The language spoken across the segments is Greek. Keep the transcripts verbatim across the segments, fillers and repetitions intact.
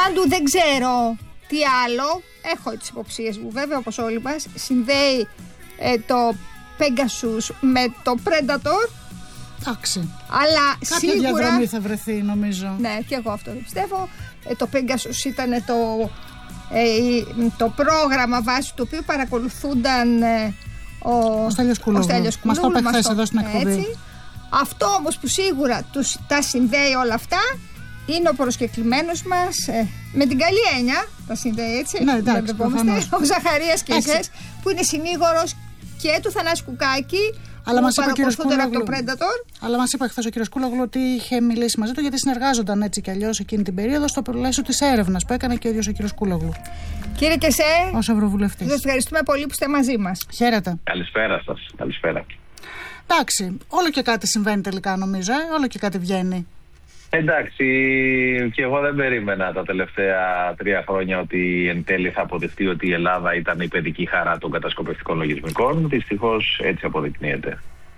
Μάντου δεν ξέρω τι άλλο. Έχω τις υποψίες μου, βέβαια, όπως όλοι μας. Συνδέει ε, το Pegasus με το Predator. Εντάξει. Αλλά κάποια σίγουρα διαδρομή θα βρεθεί, νομίζω. Ναι, και εγώ αυτό το πιστεύω. Ε, το Pegasus ήταν το, ε, το πρόγραμμα βάσει του οποίου παρακολουθούνταν ε, ο, ο Στέλιος Κούλογλου. Μας το είπε χθες εδώ στην εκπομπή. Αυτό όμως που σίγουρα τους τα συνδέει όλα αυτά είναι ο προσκεκλημένος μας, ε, με την καλή έννοια τα συνδέει, έτσι. Ναι, εντάξει, ο Ζαχαρίας Κεσές, που είναι συνήγορος και του Θανάση Κουκάκη. Αλλά μας είπε ο κύριος Κούλογλου, αλλά μας είπε χθες ο κύριος Κούλογλου ότι είχε μιλήσει μαζί του, γιατί συνεργάζονταν έτσι κι αλλιώς εκείνη την περίοδο στο πλαίσιο της έρευνας που έκανε και ο ίδιος ο κύριος Κούλογλου. Κύριε Κεσέ, ως Ευρωβουλευτής, σας ευχαριστούμε πολύ που είστε μαζί μας. Χαίρετε. Καλησπέρα σας. Καλησπέρα. Εντάξει, όλο και κάτι συμβαίνει τελικά, νομίζω, ε? όλο και κάτι βγαίνει. Εντάξει, και εγώ δεν περίμενα τα τελευταία τρία χρόνια ότι εν τέλει θα αποδειχτεί ότι η Ελλάδα ήταν η παιδική χαρά των κατασκοπευτικών λογισμικών. Δυστυχώς έτσι αποδεικνύεται.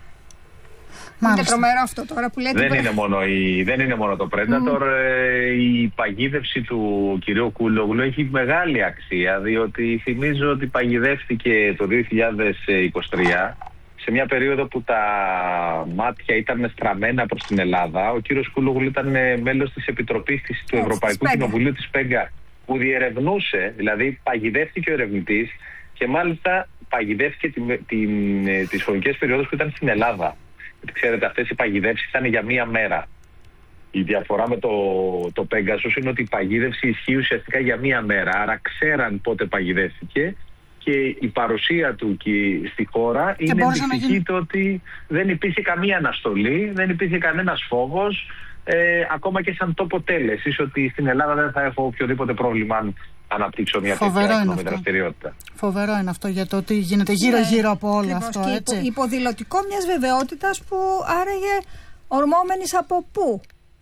Είναι τρομερό αυτό τώρα που λέτε. Δεν είναι μόνο, η, δεν είναι μόνο το Predator. Mm. Η παγίδευση του κυρίου Κούλογλου έχει μεγάλη αξία, διότι θυμίζω ότι παγιδεύτηκε το δύο χιλιάδες είκοσι τρία. Σε μια περίοδο που τα μάτια ήταν στραμμένα προς την Ελλάδα. Ο κύριος Κούλογλου ήταν μέλος της Επιτροπής της, του Ευρωπαϊκού Κοινοβουλίου της ΠΕΓΚΑ, που διερευνούσε, δηλαδή παγιδεύτηκε ο ερευνητής και μάλιστα παγιδεύτηκε την, την, τις χρονικές περιόδους που ήταν στην Ελλάδα. Γιατί ξέρετε, αυτές οι παγιδεύσεις ήταν για μία μέρα. Η διαφορά με το, το Pegasus είναι ότι η παγίδευση ισχύει ουσιαστικά για μία μέρα. Άρα ξέραν πότε παγιδεύτηκε. Και η παρουσία του και στη χώρα και είναι ενδεικτική το ότι δεν υπήρχε καμία αναστολή, δεν υπήρχε κανένας φόβος, ε, ακόμα και σαν τόπο τέλεσης, ότι στην Ελλάδα δεν θα έχω οποιοδήποτε πρόβλημα αν αναπτύξω μια τέτοια αστυνομική δραστηριότητα. Φοβερό είναι αυτό για το ότι γίνεται γύρω-γύρω από όλο ναι, αυτό. Και έτσι. υποδηλωτικό μιας βεβαιότητας που άραγε ορμόμενης από πού.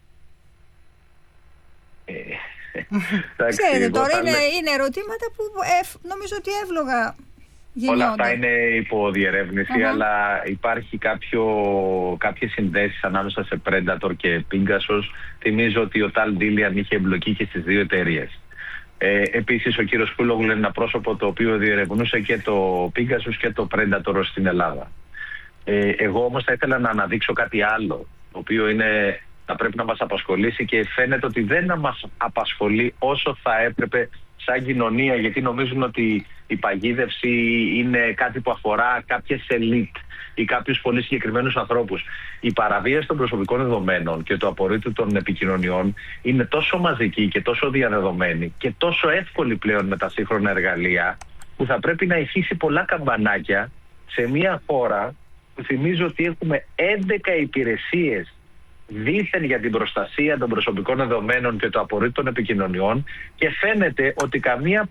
Ε, Ξέρετε, τώρα είναι, είναι ερωτήματα που ε, νομίζω ότι εύλογα γεννιόνται. Όλα αυτά είναι υποδιερεύνηση, uh-huh. αλλά υπάρχει κάποιο, κάποιες συνδέσεις ανάμεσα σε Predator και Pegasus. Θυμίζω ότι ο Ταλ Ντίλιαν είχε εμπλοκή και στις δύο εταιρείες. Ε, επίσης ο κύριος Κούλογλου είναι ένα πρόσωπο το οποίο διερευνούσε και το Pegasus και το Predator στην Ελλάδα. Ε, εγώ όμως θα ήθελα να αναδείξω κάτι άλλο, το οποίο είναι... θα πρέπει να μας απασχολήσει και φαίνεται ότι δεν μας απασχολεί όσο θα έπρεπε σαν κοινωνία, γιατί νομίζουν ότι η παγίδευση είναι κάτι που αφορά κάποιες ελίτ ή κάποιους πολύ συγκεκριμένους ανθρώπους. Η παραβίαση των προσωπικών δεδομένων και το απορρίτου των επικοινωνιών είναι τόσο μαζική και τόσο διαδεδομένη και τόσο εύκολη πλέον με τα σύγχρονα εργαλεία, που θα πρέπει να ηχήσει πολλά καμπανάκια σε μια χώρα που θυμίζω ότι έχουμε έντεκα υπηρεσίες δήθεν για την προστασία των προσωπικών δεδομένων και το απορρίτου των επικοινωνιών, και φαίνεται ότι καμία